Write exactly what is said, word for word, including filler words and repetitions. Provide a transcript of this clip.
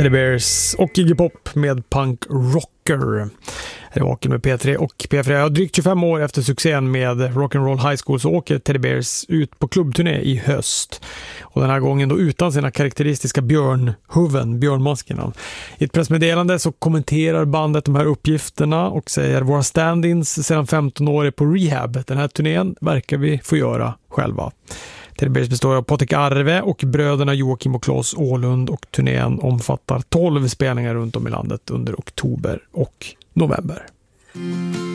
Teddy Bears och Iggy Pop med Punk Rocker. Det åker med P tre och P fyra. Drygt tjugofem år efter succén med Rock'n'Roll High School så åker Teddy Bears ut på klubbturné i höst. Och den här gången då utan sina karaktäristiska björnhuven, björnmaskerna. I ett pressmeddelande så kommenterar bandet de här uppgifterna och säger: våra stand-ins sedan femton år är på rehab. Den här turnén verkar vi få göra själva. Teddy Bears består av Patrik Arve och bröderna Joakim och Claes Åhlund, och turnén omfattar tolv spelningar runt om i landet under oktober och november.